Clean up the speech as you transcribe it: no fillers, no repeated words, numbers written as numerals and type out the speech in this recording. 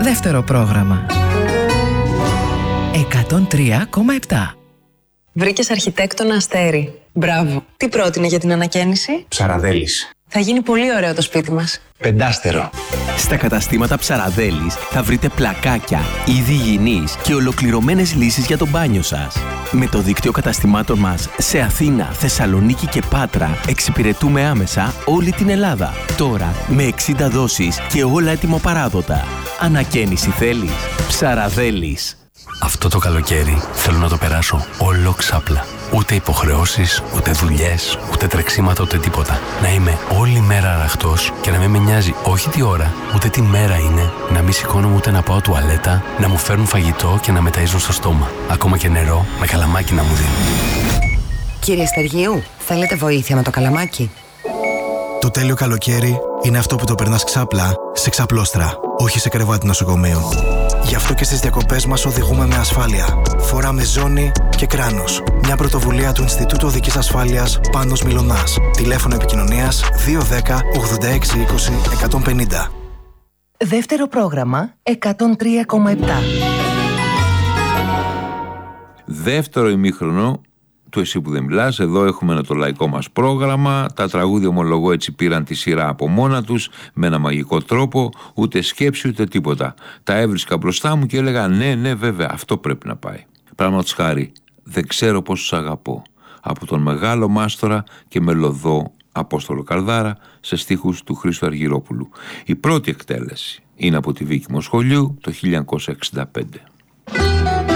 Δεύτερο πρόγραμμα. 103,7. Βρήκες αρχιτέκτονα Αστέρι. Μπράβο. Τι πρότεινε για την ανακαίνιση? Ψαραδέλης. Θα γίνει πολύ ωραίο το σπίτι μας. Πεντάστερο. Στα καταστήματα Ψαραδέλης θα βρείτε πλακάκια, είδη υγιεινής και ολοκληρωμένες λύσεις για το μπάνιο σας. Με το δίκτυο καταστημάτων μας σε Αθήνα, Θεσσαλονίκη και Πάτρα εξυπηρετούμε άμεσα όλη την Ελλάδα. Τώρα με 60 δόσεις και όλα έτοιμο παράδοτα. Ανακαίνιση θέλεις? Ψαραδέλης. Αυτό το καλοκαίρι θέλω να το περάσω όλο ξάπλα. Ούτε υποχρεώσεις, ούτε δουλειές, ούτε τρεξίματα, ούτε τίποτα. Να είμαι όλη μέρα αραχτός και να μην με νοιάζει όχι τι ώρα, ούτε τι μέρα είναι. Να μην σηκώνομαι ούτε να πάω τουαλέτα, να μου φέρνουν φαγητό και να με ταΐζουν στο στόμα. Ακόμα και νερό με καλαμάκι να μου δίνουν. Κύριε Στεργίου, θέλετε βοήθεια με το καλαμάκι? Το τέλειο καλοκαίρι είναι αυτό που το περνάς ξάπλα σε ξαπλώστρα, όχι σε κρεβάτι νοσοκομείου. Γι' αυτό και στις διακοπές μας οδηγούμε με ασφάλεια. Φοράμε ζώνη και κράνος. Μια πρωτοβουλία του Ινστιτούτου Οδικής Ασφάλειας Πάνος Μιλωνάς. Τηλέφωνο επικοινωνίας 210 86 20 150. Δεύτερο πρόγραμμα 103,7. Δεύτερο ημίχρονο του Εσύ που δεν μιλάς. Εδώ έχουμε το λαϊκό μας πρόγραμμα. Τα τραγούδια ομολογώ έτσι πήραν τη σειρά από μόνα τους με ένα μαγικό τρόπο, ούτε σκέψη ούτε τίποτα. Τα έβρισκα μπροστά μου και έλεγα ναι βέβαια αυτό πρέπει να πάει. Πράγματος χάρη, δεν ξέρω πόσο σ' αγαπώ. Από τον μεγάλο μάστορα και μελωδό Απόστολο Καρδάρα σε στίχους του Χρήστου Αργυρόπουλου. Η πρώτη εκτέλεση είναι από τη Βίκη Μοσχολιού το 1965.